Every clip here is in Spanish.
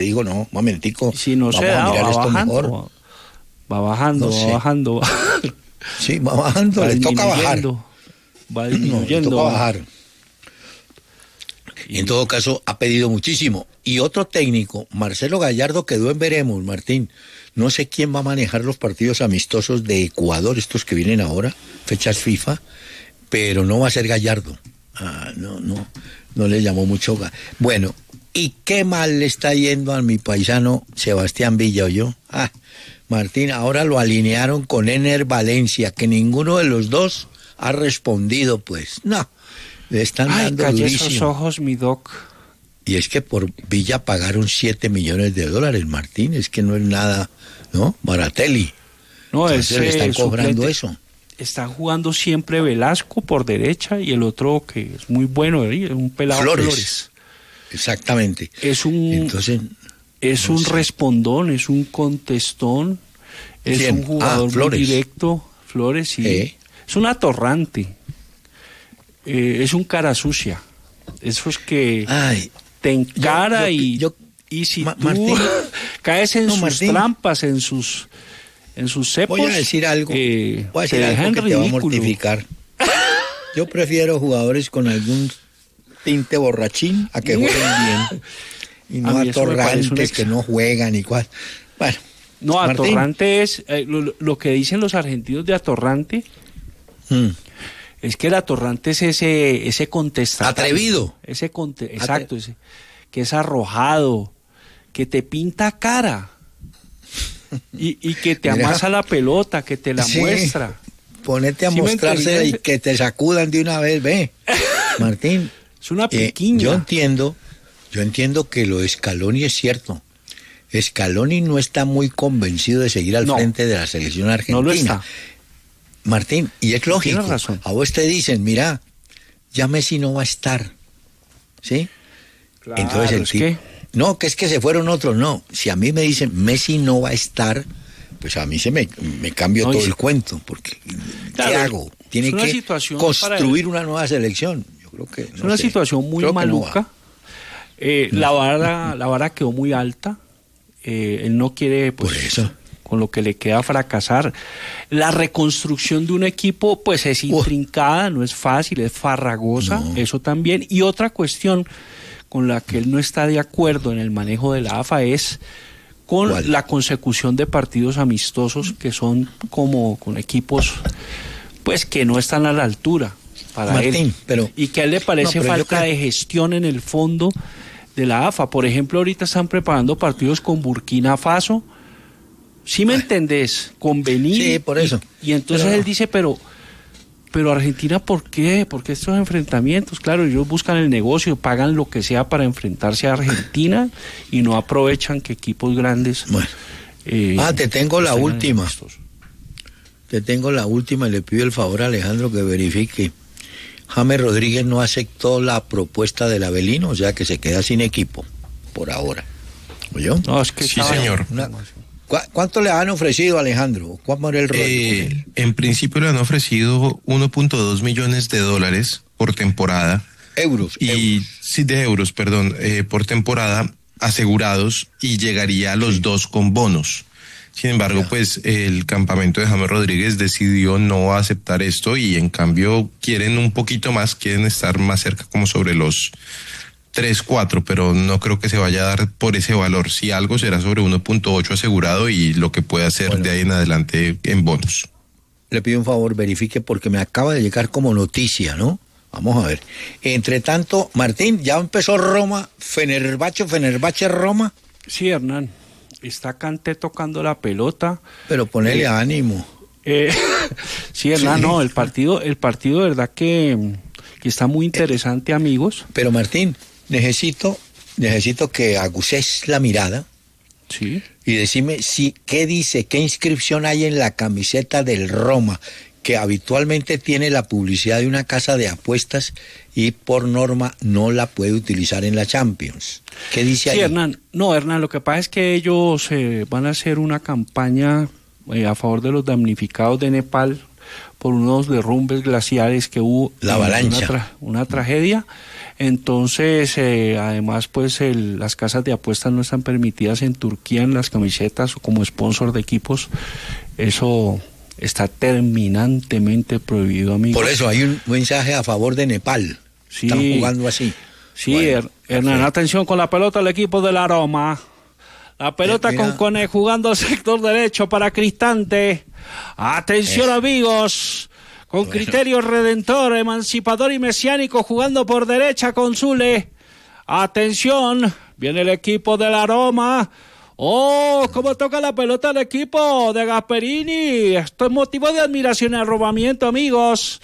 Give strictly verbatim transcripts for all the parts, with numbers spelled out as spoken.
digo, no, un momentico, si no vamos se da, a mirar va esto bajando, mejor. Va bajando, No sé. va bajando. Sí, va bajando, va le toca bajar. disminuyendo, Va No, le disminuyendo. toca bajar. En todo caso, ha pedido muchísimo. Y otro técnico, Marcelo Gallardo, quedó en veremos, Martín. No sé quién va a manejar los partidos amistosos de Ecuador, estos que vienen ahora, fechas FIFA, pero no va a ser Gallardo. Ah, no, no, no le llamó mucho. Bueno, ¿y qué mal le está yendo a mi paisano Sebastián Villa, oyó? Ah, Martín, ahora lo alinearon con Ener Valencia, que ninguno de los dos ha respondido, pues. No, le están Ay, dando callé durísimo. esos ojos, mi doc. Y es que por Villa pagaron siete millones de dólares, Martín, es que no es nada, ¿no? Baratelli. No, Entonces ese le están cobrando suplente. eso. Está jugando siempre Velasco por derecha y el otro que es muy bueno, ¿eh? Es un pelado Flores. Flores. Exactamente. Es un Entonces, es no un sé. respondón, es un contestón, es ¿Quién? un jugador Ah, Flores. muy directo, Flores, sí. Eh. Es un atorrante, eh, es un cara sucia. Eso es que Ay, te encara yo- yo- y, yo- y si Ma- tú Martín. caes en No, sus Martín. trampas, en sus en sus cepos, voy a decir algo, eh, voy a te decir deja en algo que te va a ridículo. mortificar. Yo prefiero jugadores con algún tinte borrachín a que jueguen bien. Y A no mí eso me parece un atorrantes ex- que no juegan y cual. Bueno, No, Martín. atorrante es, eh, lo, lo que dicen los argentinos de atorrante, Mm. es que el atorrante es ese, ese contestatario. Atrevido. Ese conte- exacto, ese, que es arrojado, que te pinta cara y, y que te Mira. amasa la pelota, que te la Sí. muestra. Ponete a ¿Sí me mostrársela y entendés? que te sacudan de una vez, ve. Martín, Es una eh, piquiña. yo entiendo, yo entiendo que lo de Scaloni es cierto. Scaloni no está muy convencido de seguir al No. frente de la selección argentina. No lo está. Martín, y es lógico. Tienes razón. A vos te dicen, mira, ya Messi no va a estar. ¿Sí? Claro, Entonces el es tipo- que- no, que es que se fueron otros, no. Si a mí me dicen Messi no va a estar, pues a mí se me, me cambió No, y todo sí. el cuento, porque ¿qué Claro, hago? Tiene es una que situación construir una nueva selección. Yo creo que Es no una sé, situación muy creo que no maluca. va. Eh, la vara, la vara quedó muy alta. Eh, él no quiere, pues, Por eso. con lo que le queda fracasar. La reconstrucción de un equipo, pues, es intrincada, no es fácil, es farragosa, No. eso también. Y otra cuestión con la que él no está de acuerdo en el manejo de la A F A es con ¿Cuál? la consecución de partidos amistosos que son como con equipos, pues, que no están a la altura para Martín, él. pero- Y que a él le parece No, pero yo falta creo- de gestión en el fondo de la A F A. Por ejemplo, ahorita están preparando partidos con Burkina Faso. ¿Sí me entendés? Con Benín. Sí, por eso. Y, y entonces Pero- él dice, pero, pero Argentina, ¿por qué? Porque estos enfrentamientos, claro, ellos buscan el negocio, pagan lo que sea para enfrentarse a Argentina y no aprovechan que equipos grandes. Bueno. eh, Ah, te tengo la estén última. amistosos. Te tengo la última y le pido el favor a Alejandro que verifique. James Rodríguez no aceptó la propuesta del Avelino, o sea que se queda sin equipo, por ahora. ¿Oyó? No, es que Sí, estaba- señor. Una- ¿Cu- ¿Cuánto le han ofrecido, Alejandro? ¿Cuál era el rollo? Eh, en principio le han ofrecido uno punto dos millones de dólares por temporada euros. y euros. sí, de euros, perdón, eh, por temporada asegurados y llegaría a los dos con bonos. Sin embargo, Ya. pues el campamento de James Rodríguez decidió no aceptar esto y en cambio quieren un poquito más, quieren estar más cerca como sobre los tres, cuatro, pero no creo que se vaya a dar por ese valor. Si algo será sobre uno punto ocho asegurado y lo que pueda hacer Bueno. de ahí en adelante en bonos. Le pido un favor, verifique porque me acaba de llegar como noticia, ¿no? Vamos a ver. Entre tanto, Martín, ya empezó Roma, Fenerbahce, Fenerbahce Roma, Sí, Hernán. Está Kanté tocando la pelota. pero ponele Eh, ánimo. Eh, sí, Hernán, Sí. no, el partido, el partido de verdad que, que está muy interesante, amigos. Pero Martín, necesito, necesito que aguces la mirada Sí. y decime si qué dice, qué inscripción hay en la camiseta del Roma, que habitualmente tiene la publicidad de una casa de apuestas y por norma no la puede utilizar en la Champions. ¿Qué dice Sí, ahí? Hernán. No, Hernán, lo que pasa es que ellos eh, van a hacer una campaña eh, a favor de los damnificados de Nepal por unos derrumbes glaciares que hubo. La avalancha. Una, tra- una tragedia. Entonces, eh, además, pues el, las casas de apuestas no están permitidas en Turquía en las camisetas o como sponsor de equipos. Eso está terminantemente prohibido, amigos. Por eso hay un mensaje a favor de Nepal. Sí. Están jugando así. Sí, Bueno, Her- Hernán, perfecto. atención con la pelota el equipo de la Roma. La pelota Eh, mira. con Cone jugando sector derecho para Cristante. Atención, Eso. amigos. Con criterio redentor, emancipador y mesiánico jugando por derecha con Zule. Atención, viene el equipo de la Roma. Oh, cómo toca la pelota el equipo de Gasperini. Esto es motivo de admiración y arrobamiento, amigos.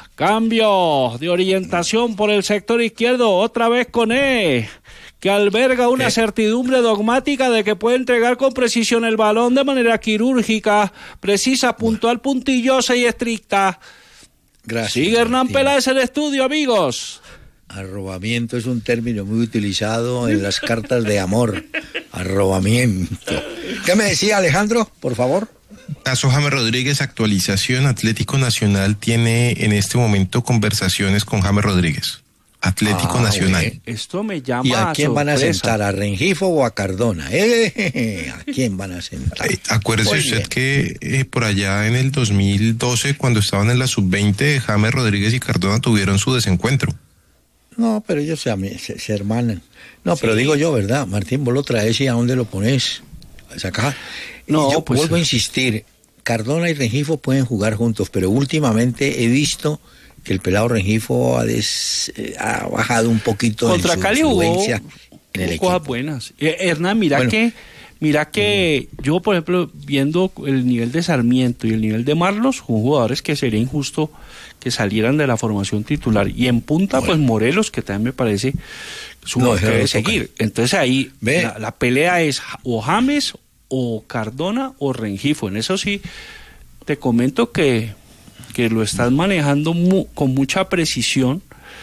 Cambio de orientación por el sector izquierdo, otra vez con E, que alberga una ¿Qué? certidumbre dogmática de que puede entregar con precisión el balón de manera quirúrgica, precisa, puntual, puntillosa y estricta. Gracias. Sigue Hernán Martín. Peláez el estudio, amigos. Arrobamiento es un término muy utilizado en las cartas de amor. Arrobamiento. ¿Qué me decía Alejandro, por favor? Caso James Rodríguez, actualización. Atlético Nacional tiene en este momento conversaciones con James Rodríguez. Atlético Ah, Nacional. bueno. Esto me llama ¿Y a quién van a sorpresa. sentar? ¿A Rengifo o a Cardona? ¿Eh? ¿A quién van a sentar? Eh, acuérdese Muy usted bien. que eh, por allá en el dos mil doce, cuando estaban en la sub veinte, James Rodríguez y Cardona tuvieron su desencuentro. No, pero ellos se, ami- se, se hermanan. No, pero Sí. digo yo, ¿verdad? Martín, vos lo traes y ¿a dónde lo pones? ¿A esa caja? No, Y yo pues- vuelvo a insistir, Cardona y Rengifo pueden jugar juntos, pero últimamente he visto que el pelado Rengifo ha, des- eh, ha bajado un poquito Contra en su Cali hubo influencia en el hubo cosas equipo. buenas. Eh, Hernán, mira Bueno. que mira que yo, por ejemplo, viendo el nivel de Sarmiento y el nivel de Marlos, son jugadores que sería injusto que salieran de la formación titular. Y en punta, Bueno. pues Morelos, que también me parece su No, jugador ese que no debe lo tocan. seguir. Entonces ahí Ve. la, la pelea es o James, o Cardona, o Rengifo. En eso sí, te comento que, que lo estás manejando mu- con mucha precisión.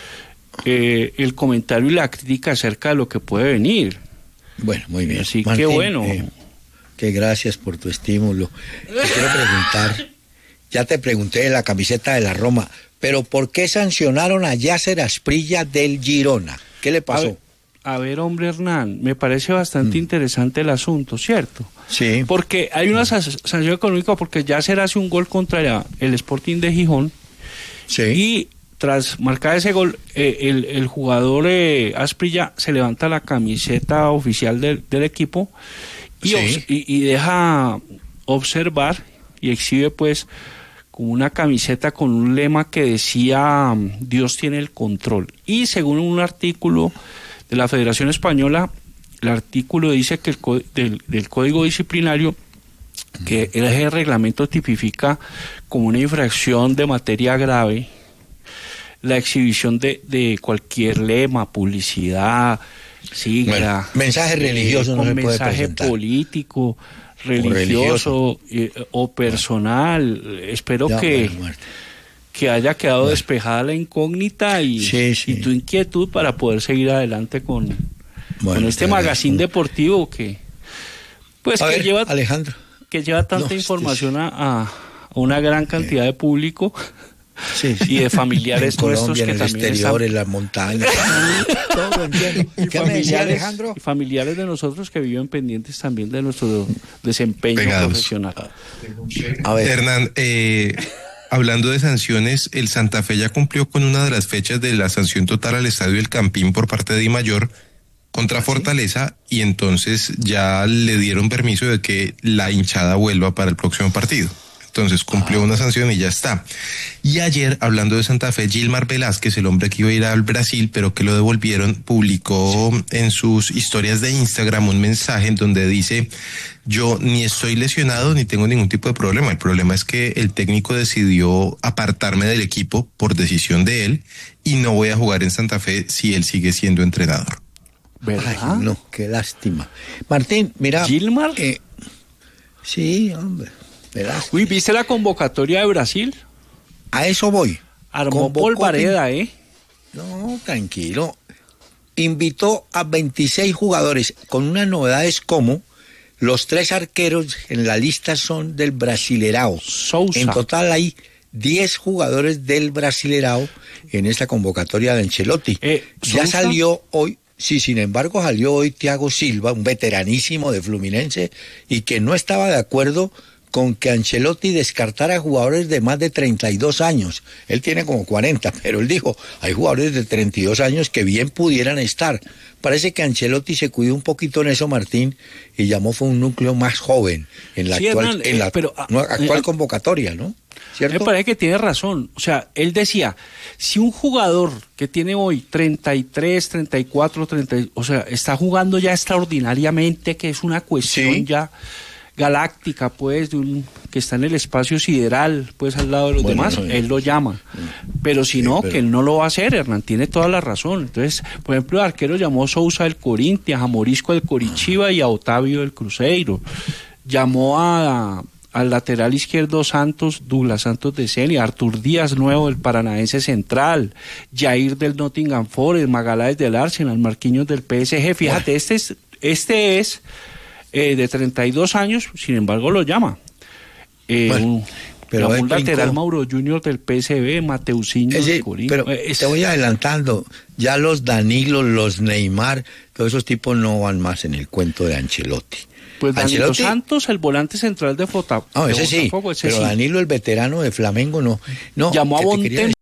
Eh, el comentario y la crítica acerca de lo que puede venir. Bueno, muy bien. Así que bueno. eh, que gracias por tu estímulo. Te quiero preguntar, ya te pregunté de la camiseta de la Roma, pero ¿por qué sancionaron a Yasser Asprilla del Girona? ¿Qué le A pasó? ver, a ver, hombre Hernán, me parece bastante interesante el asunto, ¿cierto? Sí. Porque hay una sa- sanción económica porque ya se hace un gol contra la- el Sporting de Gijón Sí. y tras marcar ese gol, eh, el, el jugador eh, Asprilla se levanta la camiseta oficial del, del equipo y, Sí. obs- y, y deja observar y exhibe pues como una camiseta con un lema que decía mm, Dios tiene el control. Y según un artículo de la Federación Española, el artículo dice que el co- del, del Código Disciplinario que el reglamento tipifica como una infracción de materia grave la exhibición de, de cualquier lema, publicidad, sigla, Bueno, mensaje religioso no con se puede mensaje presentar. político, religioso, religioso. eh, o personal. Espero Ya, que, bueno, Marta. que haya quedado despejada la incógnita y, Sí, sí. y tu inquietud para poder seguir adelante con, Bueno, con este te magazine agradezco. deportivo que pues A que ver, lleva Alejandro. que lleva tanta No, este información a, a una gran cantidad de público Sí, sí. y de familiares en nuestros Colombia, que en el también exterior, están- en las montañas. Todo entiendo. y ¿Qué me decía familiares, Alejandro? y familiares de nosotros que viven pendientes también de nuestro desempeño Pegados. profesional. A ver, Hernán, eh, hablando de sanciones, el Santa Fe ya cumplió con una de las fechas de la sanción total al Estadio El Campín por parte de Di Mayor contra Fortaleza y entonces ya le dieron permiso de que la hinchada vuelva para el próximo partido. Entonces cumplió una sanción y ya está. Y ayer, hablando de Santa Fe, Gilmar Velázquez, el hombre que iba a ir al Brasil, pero que lo devolvieron, publicó en sus historias de Instagram un mensaje en donde dice: yo ni estoy lesionado ni tengo ningún tipo de problema. El problema es que el técnico decidió apartarme del equipo por decisión de él y no voy a jugar en Santa Fe si él sigue siendo entrenador. ¿Verdad? ay, no, qué lástima. Martín, mira. ¿Gilmar? eh, sí, hombre. Verás. Uy, ¿viste la convocatoria de Brasil? A eso voy. Armó Convocó polvareda, ¿eh? No, tranquilo. Invitó a veintiséis jugadores con unas novedades como los tres arqueros en la lista son del Brasilerao. Sousa. En total hay diez jugadores del Brasilerao en esta convocatoria de Ancelotti. Eh, ya ¿Sousa? salió hoy, sí, sin embargo salió hoy Thiago Silva, un veteranísimo de Fluminense, y que no estaba de acuerdo con que Ancelotti descartara jugadores de más de treinta y dos años. Él tiene como cuarenta, pero él dijo, hay jugadores de treinta y dos años que bien pudieran estar. Parece que Ancelotti se cuidó un poquito en eso, Martín, y llamó fue un núcleo más joven en la Sí, actual, Hernán, en la eh, pero, no, actual eh, convocatoria, ¿no? ¿Cierto? Me parece que tiene razón. O sea, él decía, si un jugador que tiene hoy treinta y tres, treinta y cuatro, treinta, o sea, está jugando ya extraordinariamente, que es una cuestión Sí. ya galáctica, pues, de un que está en el espacio sideral, pues, al lado de los Bueno, demás, no, él lo llama. Pero si sí, no, pero- que él no lo va a hacer, Hernán, tiene toda la razón. Entonces, por ejemplo, el arquero llamó a Sousa del Corinthians, a Morisco del Coritiba y a Otavio del Cruzeiro. Llamó a... al lateral izquierdo Santos, Douglas Santos de Ceni, Artur Díaz Nuevo del Paranaense Central, Jair del Nottingham Forest, Magaláes del Arsenal, Marquinhos del P S G. Fíjate, Bueno. este es, este es eh, de treinta y dos años, sin embargo lo llama. Eh, Bueno, un, pero llamó ahí un lateral brincó. Mauro Junior del P S B, Mateusinho Ese- del Corinthians. pero Eh, es- te voy adelantando, ya los Danilo, los Neymar, todos esos tipos no van más en el cuento de Ancelotti. pues Danilo Ancelotti- Santos, el volante central de Fota. No, de ese sí, Botafogo, ese pero sí. Danilo, el veterano de Flamengo, no. no Llamó a que te quería Bontempo